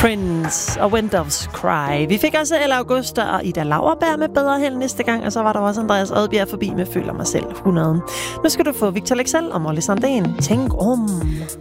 Prince og When Doves Cry. Vi fik også Elle Augusta og Ida Lauerberg med Bedre Held næste gang, og så var der også Andreas Odbjerg forbi med Føler mig selv 100. Nu skal du få Victor Leksell og Molly Sandén. Tænk om.